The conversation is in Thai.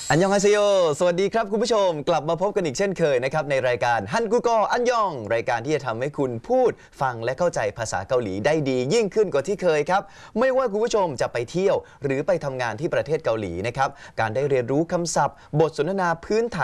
อันยองฮาเซโยสวัสดีครับคุณผู้ชมกลับมาพบกันอีกเช่นเคยนะครับในรายการฮันกูกออันยองรายการที่จะทำให้คุณพูดฟังและเข้าใจภาษาเกาหลีได้ดียิ่งขึ้นกว่าที่เคยครับไม่ว่าคุณผู้ชมจะไปเที่ยวหรือไปทำงานที่ประเทศเกาหลีนะครับการได้เรียนรู้คำศัพท์บทสนทนาพื้นฐาน